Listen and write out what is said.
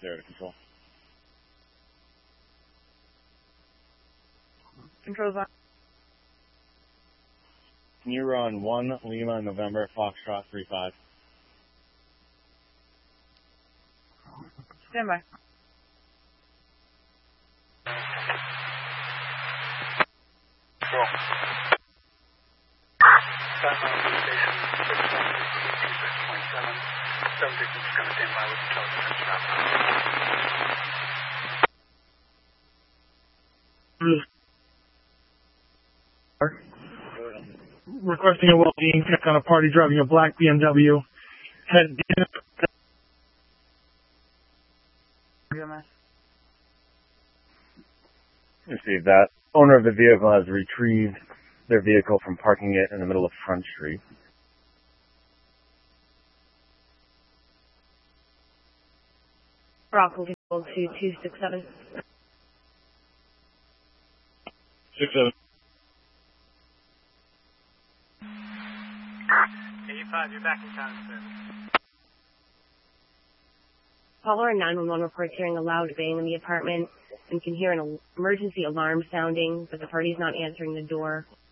0 to control. Control's on. Can you run 1 Lima November Foxtrot 35? Stand by. Control. Station 626.7. Subject is going to stand by with the telephone stop. Requesting a well-being check on a party driving a black BMW. Head down. Received that. Owner of the vehicle has retrieved their vehicle from parking it in the middle of Front Street. Bravo Control 2267. 67. 85, you're back in town, sir. Caller 911 reports hearing a loud bang in the apartment and can hear an emergency alarm sounding, but the party's not answering the door.